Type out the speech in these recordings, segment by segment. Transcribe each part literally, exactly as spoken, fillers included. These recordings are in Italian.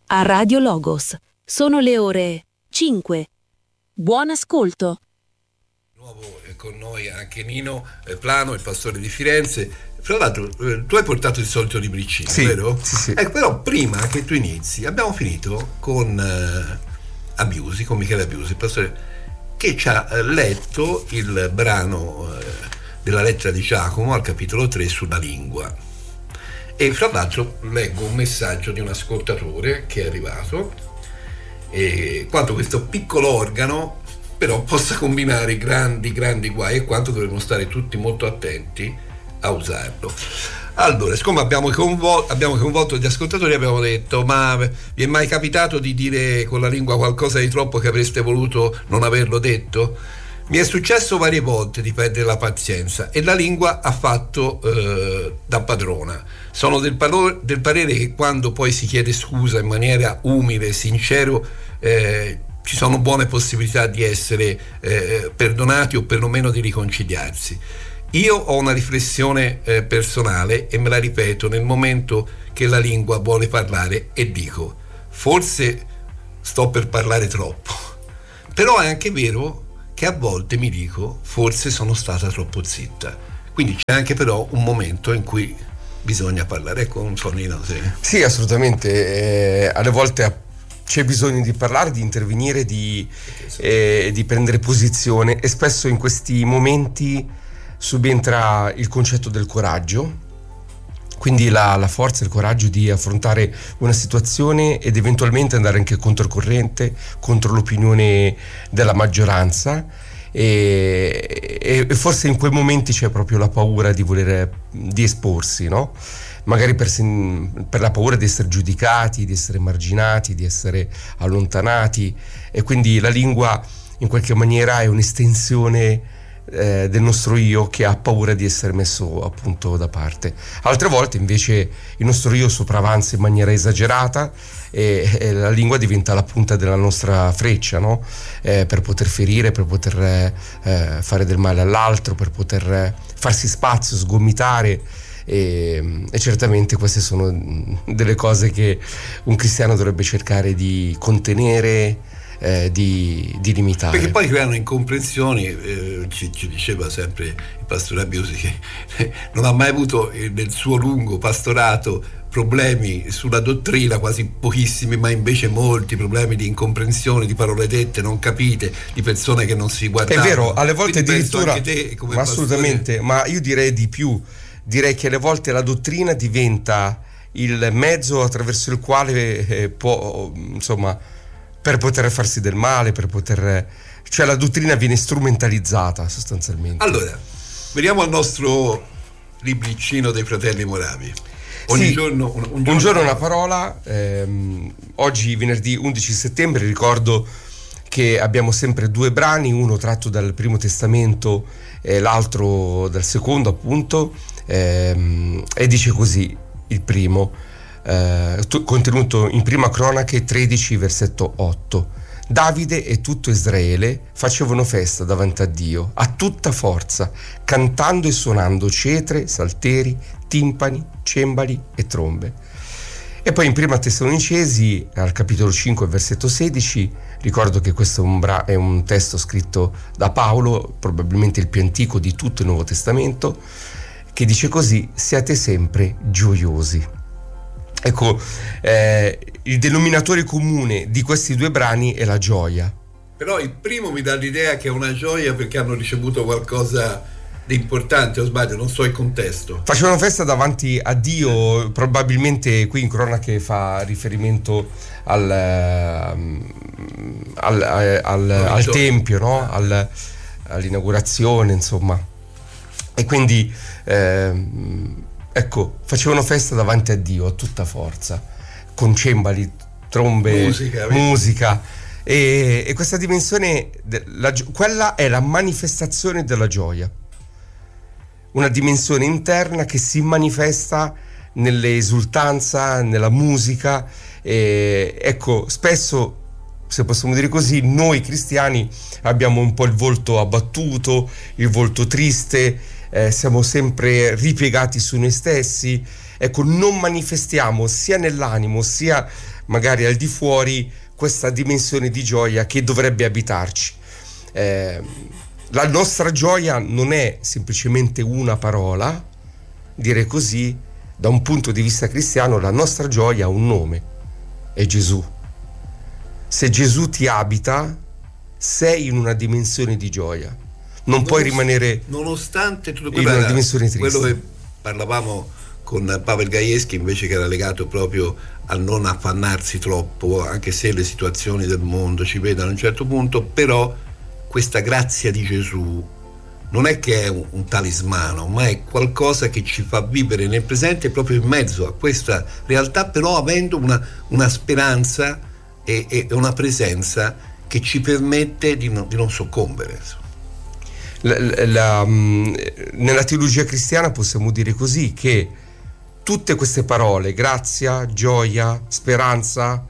a Radio Logos. Sono le ore cinque. Buon ascolto. Di nuovo è con noi anche Nino Plano, il pastore di Firenze. Fra l'altro tu hai portato il solito libricino, sì, vero? Sì, sì. Ecco, però prima che tu inizi abbiamo finito con uh, Abiusi, con Michele Abiusi, il pastore, che ci ha uh, letto il brano uh, della lettera di Giacomo al capitolo tre sulla lingua. E fra l'altro leggo un messaggio di un ascoltatore che è arrivato, e quanto questo piccolo organo però possa combinare grandi grandi guai e quanto dovremmo stare tutti molto attenti a usarlo. Allora, siccome abbiamo coinvolto, abbiamo coinvolto gli ascoltatori, abbiamo detto: ma vi è mai capitato di dire con la lingua qualcosa di troppo che avreste voluto non averlo detto? Mi è successo varie volte di perdere la pazienza e la lingua ha fatto eh, da padrona. Sono del, palo- del parere che quando poi si chiede scusa in maniera umile e sincero, eh, ci sono buone possibilità di essere eh, perdonati o perlomeno di riconciliarsi. Io ho una riflessione eh, personale e me la ripeto nel momento che la lingua vuole parlare e dico: forse sto per parlare troppo. Però è anche vero che a volte mi dico: forse sono stata troppo zitta. Quindi c'è anche però un momento in cui bisogna parlare. Ecco, un sonino. Sì, sì, assolutamente. Eh, alle volte c'è bisogno di parlare, di intervenire, di, eh, di prendere posizione, e spesso in questi momenti subentra il concetto del coraggio, quindi la, la forza e il coraggio di affrontare una situazione ed eventualmente andare anche controcorrente, contro l'opinione della maggioranza, e, e, e forse in quei momenti c'è proprio la paura di voler di esporsi, no? Magari per, per la paura di essere giudicati, di essere marginati, di essere allontanati, e quindi la lingua in qualche maniera è un'estensione eh, del nostro io che ha paura di essere messo appunto da parte. Altre volte invece il nostro io sopravanza in maniera esagerata e, e la lingua diventa la punta della nostra freccia, no? Eh, per poter ferire, per poter eh, fare del male all'altro, per poter farsi spazio, sgomitare. E, e certamente queste sono delle cose che un cristiano dovrebbe cercare di contenere, eh, di, di limitare, perché poi creano incomprensioni. eh, ci, ci diceva sempre il pastore Abiusi che eh, non ha mai avuto eh, nel suo lungo pastorato problemi sulla dottrina, quasi pochissimi, ma invece molti problemi di incomprensione, di parole dette non capite, di persone che non si guardavano. È vero, alle volte quindi addirittura anche te, come ma pastore... assolutamente, ma io direi di più. Direi che alle volte la dottrina diventa il mezzo attraverso il quale eh, può, insomma, per poter farsi del male, per poter, cioè la dottrina viene strumentalizzata sostanzialmente. Allora, veniamo al nostro libricino dei fratelli Moravi. Ogni sì, giorno, un, un giorno, un giorno una parola. Ehm, oggi venerdì undici settembre, ricordo che abbiamo sempre due brani, uno tratto dal Primo Testamento e l'altro dal Secondo, appunto. Ehm, e dice così il primo, eh, t- contenuto in Prima Cronache tredici versetto otto: Davide e tutto Israele facevano festa davanti a Dio a tutta forza, cantando e suonando cetre, salteri, timpani, cembali e trombe. E poi in Prima Tessalonicesi al capitolo cinque versetto sedici, ricordo che questo è un, bra- è un testo scritto da Paolo, probabilmente il più antico di tutto il Nuovo Testamento, che dice così: siate sempre gioiosi. Ecco, eh, il denominatore comune di questi due brani è la gioia. Però il primo mi dà l'idea che è una gioia perché hanno ricevuto qualcosa di importante, o sbaglio, non so il contesto. Facevano festa davanti a Dio, probabilmente qui in Cronache fa riferimento al, al, al, al, al Tempio, no? Al, all'inaugurazione, insomma. E quindi eh, ecco, facevano festa davanti a Dio a tutta forza, con cembali, trombe, musica, musica. E, e questa dimensione, la, quella è la manifestazione della gioia, una dimensione interna che si manifesta nell'esultanza, nella musica. E, ecco, spesso, se possiamo dire così, noi cristiani abbiamo un po' il volto abbattuto, il volto triste, eh, siamo sempre ripiegati su noi stessi, ecco, non manifestiamo sia nell'animo sia magari al di fuori questa dimensione di gioia che dovrebbe abitarci. Eh, la nostra gioia non è semplicemente una parola, dire così, da un punto di vista cristiano la nostra gioia ha un nome, è Gesù. Se Gesù ti abita, sei in una dimensione di gioia, non puoi rimanere nonostante tutto in una dimensione triste. Quello che parlavamo con Pavel Gajewski invece, che era legato proprio a non affannarsi troppo, anche se le situazioni del mondo ci vedono a un certo punto, però questa grazia di Gesù non è che è un, un talismano, ma è qualcosa che ci fa vivere nel presente proprio in mezzo a questa realtà, però avendo una, una speranza e, e una presenza che ci permette di non, di non soccombere. La, la, la, nella teologia cristiana possiamo dire così, che tutte queste parole, grazia, gioia, speranza,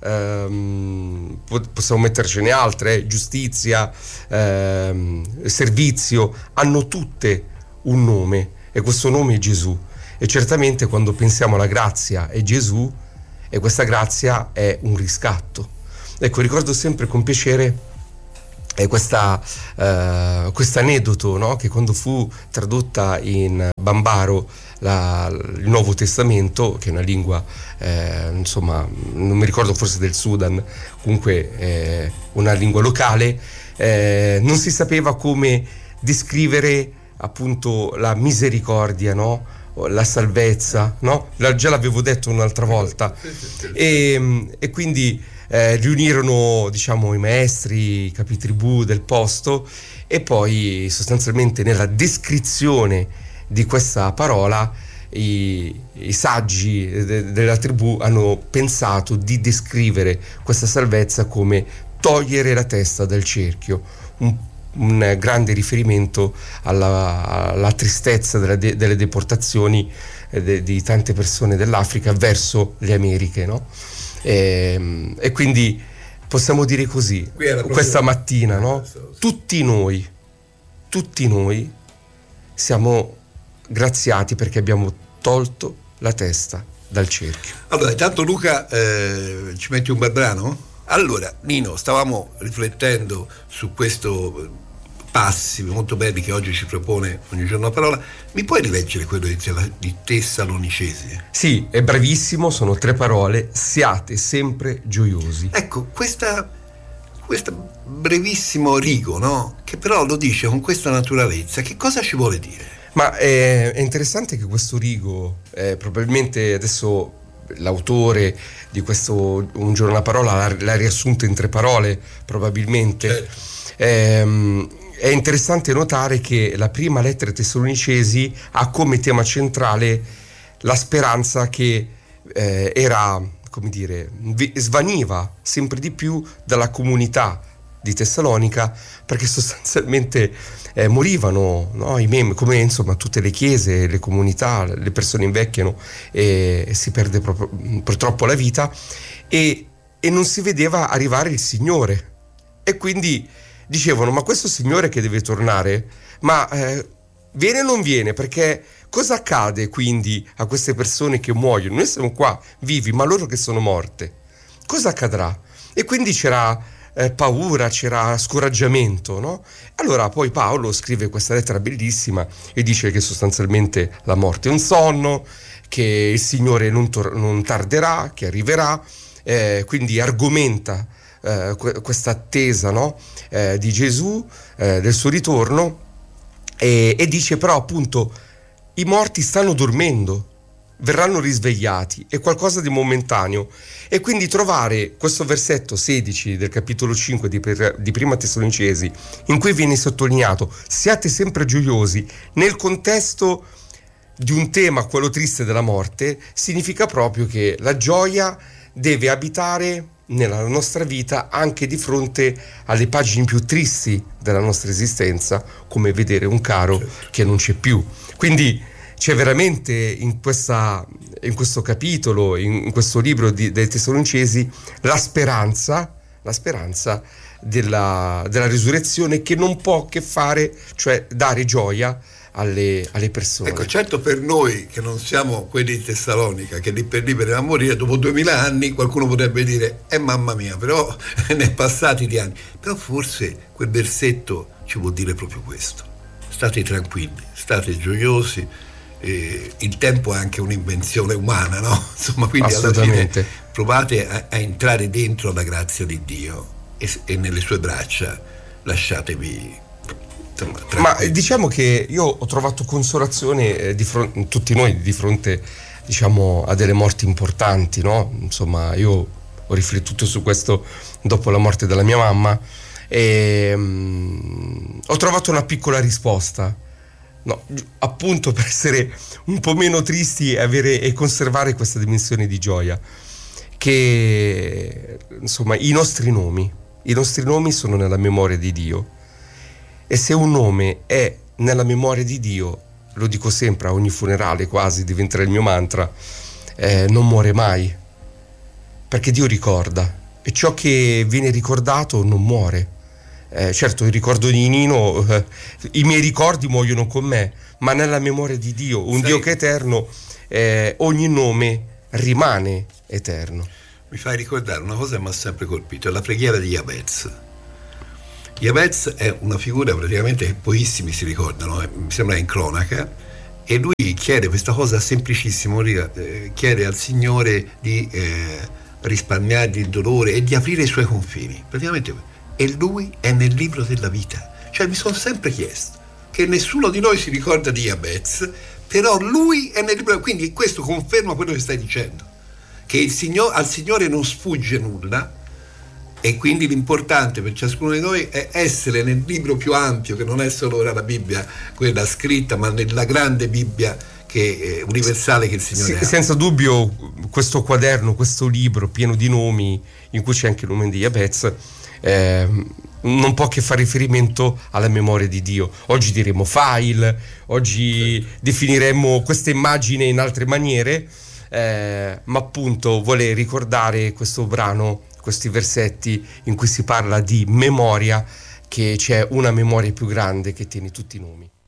ehm, possiamo mettercene altre, eh, giustizia, ehm, servizio, hanno tutte un nome, e questo nome è Gesù. E certamente quando pensiamo alla grazia è Gesù, e questa grazia è un riscatto. Ecco, ricordo sempre con piacere è questa uh, questo aneddoto, no? Che quando fu tradotta in bambaro la, il Nuovo Testamento, che è una lingua eh, insomma non mi ricordo, forse del Sudan, comunque eh, una lingua locale, eh, non si sapeva come descrivere appunto la misericordia, no? La salvezza, no? La, già l'avevo detto un'altra volta, e, e quindi Eh, riunirono, diciamo, i maestri, i capitribù del posto, e poi sostanzialmente nella descrizione di questa parola i, i saggi de, della tribù hanno pensato di descrivere questa salvezza come togliere la testa dal cerchio, un, un grande riferimento alla, alla tristezza della de, delle deportazioni eh, de, di tante persone dell'Africa verso le Americhe, no? E, e quindi possiamo dire così questa mattina, no? Tutti noi, tutti noi siamo graziati perché abbiamo tolto la testa dal cerchio. Allora, intanto Luca, eh, ci metti un bel brano? Allora, Nino, stavamo riflettendo su questo passi molto belli che oggi ci propone Ogni Giorno a Parola. Mi puoi rileggere quello di Tessalonicesi? Sì, è bravissimo, sono tre parole: siate sempre gioiosi. Ecco, questa questo brevissimo rigo, no? Che però lo dice con questa naturalezza. Che cosa ci vuole dire? Ma è, è interessante che questo rigo, eh, probabilmente adesso l'autore di questo Un Giorno a Parola l'ha, l'ha riassunto in tre parole, probabilmente. Certo. Ehm, È interessante notare che la prima lettera ai Tessalonicesi ha come tema centrale la speranza che eh, era, come dire, svaniva sempre di più dalla comunità di Tessalonica, perché sostanzialmente eh, morivano, no? I membri, come insomma tutte le chiese, le comunità, le persone invecchiano e, e si perde proprio, purtroppo la vita, e, e non si vedeva arrivare il Signore, e quindi dicevano: ma questo Signore che deve tornare, ma eh, viene o non viene? Perché cosa accade quindi a queste persone che muoiono? Noi siamo qua vivi, ma loro che sono morte, cosa accadrà? E quindi c'era eh, paura, c'era scoraggiamento, no? Allora poi Paolo scrive questa lettera bellissima e dice che sostanzialmente la morte è un sonno, che il Signore non, tor- non tarderà, che arriverà, eh, quindi argomenta eh, que- questa attesa, no? eh, di Gesù, eh, del suo ritorno, e, e dice però appunto: i morti stanno dormendo, verranno risvegliati, è qualcosa di momentaneo. E quindi trovare questo versetto sedici del capitolo cinque di, di Prima Tessalonicesi, in cui viene sottolineato siate sempre gioiosi, nel contesto di un tema, quello triste della morte, significa proprio che la gioia deve abitare nella nostra vita anche di fronte alle pagine più tristi della nostra esistenza, come vedere un caro certo. che non c'è più. Quindi c'è veramente in, questa, in questo capitolo, in, in questo libro di, dei Tessalonicesi, la speranza, la speranza della, della risurrezione, che non può che fare, cioè dare gioia alle, alle persone. Ecco, certo, per noi che non siamo quelli di Tessalonica, che lì per lì potevamo morire, dopo duemila anni qualcuno potrebbe dire eh mamma mia, però ne è passati di anni. Però forse quel versetto ci vuol dire proprio questo: state tranquilli, state gioiosi, eh, il tempo è anche un'invenzione umana, no? Insomma, quindi alla fine provate a, a entrare dentro la grazia di Dio e, e nelle sue braccia lasciatevi. Ma diciamo che io ho trovato consolazione eh, di fronte, tutti noi di fronte, diciamo, a delle morti importanti, no? Insomma, io ho riflettuto su questo dopo la morte della mia mamma e um, ho trovato una piccola risposta, no, appunto per essere un po' meno tristi e avere e conservare questa dimensione di gioia, che insomma i nostri nomi, i nostri nomi sono nella memoria di Dio. E se un nome è nella memoria di Dio, lo dico sempre a ogni funerale, quasi diventerà il mio mantra, eh, non muore mai, perché Dio ricorda, e ciò che viene ricordato non muore. Eh, certo, il ricordo di Nino, eh, i miei ricordi muoiono con me, ma nella memoria di Dio, un Sai, Dio che è eterno, eh, ogni nome rimane eterno. Mi fai ricordare una cosa che mi ha sempre colpito, è la preghiera di Jabez. Jabez è una figura praticamente che pochissimi si ricordano, eh, mi sembra in cronaca, e lui chiede questa cosa semplicissima, eh, chiede al Signore di eh, risparmiargli il dolore e di aprire i suoi confini, praticamente, e lui è nel libro della vita. Cioè mi sono sempre chiesto che nessuno di noi si ricorda di Jabez, però lui è nel libro, quindi questo conferma quello che stai dicendo, che il Signore, al Signore non sfugge nulla. E quindi l'importante per ciascuno di noi è essere nel libro più ampio, che non è solo la Bibbia, quella scritta, ma nella grande Bibbia che, eh, universale che il Signore sì, ha. Senza dubbio questo quaderno, questo libro pieno di nomi, in cui c'è anche il nome di Jabez, eh, non può che fare riferimento alla memoria di Dio. Oggi diremo file, oggi sì. definiremo questa immagine in altre maniere, eh, ma appunto vuole ricordare questo brano, questi versetti in cui si parla di memoria, che c'è una memoria più grande che tiene tutti i nomi.